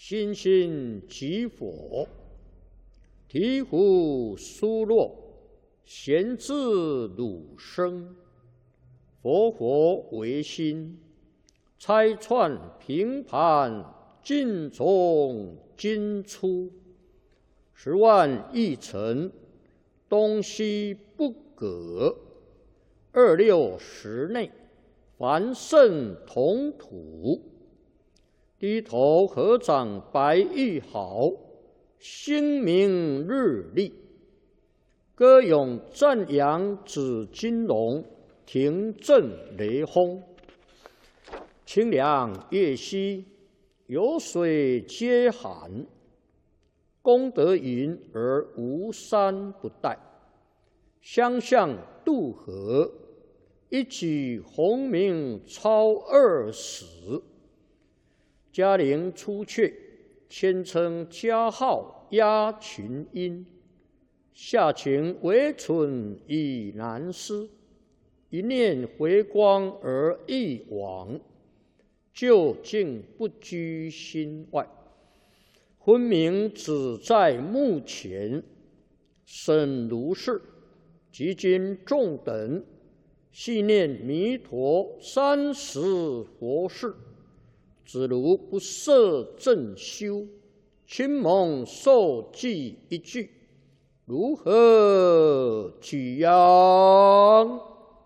心心即佛，醍醐疏落，贤自汝生。佛佛唯心，拆穿平盘尽从今出。10万亿尘，东西不隔。26时内，凡圣同土。低头合掌白玉毫，星明日丽。歌咏赞扬紫金龙，庭震雷轰。清凉月兮，有水皆寒。功德云而无山不殆。相向渡河，一举鸿名超20。嘉陵出阙，谦称嘉号压群英。下情惟存以难思，一念回光而忆往，究竟不居心外。昏明只在目前，审如是，即今众等细念弥陀30佛事。子如不摄正修，亲蒙受记一句，如何举扬？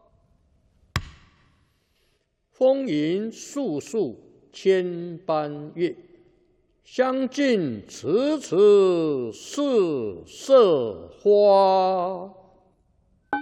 风云素素千般月，相近迟迟是色花。